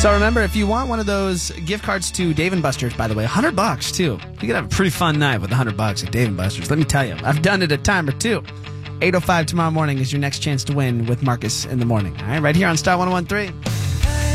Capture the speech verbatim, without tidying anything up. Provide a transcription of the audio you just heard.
So remember, if you want one of those gift cards to Dave and Buster's, by the way, one hundred bucks too. You could have a pretty fun night with one hundred bucks at Dave and Buster's. Let me tell you, I've done it a time or two. eight oh five tomorrow morning is your next chance to win with Marcus in the morning. All right, right here on Star one oh one three.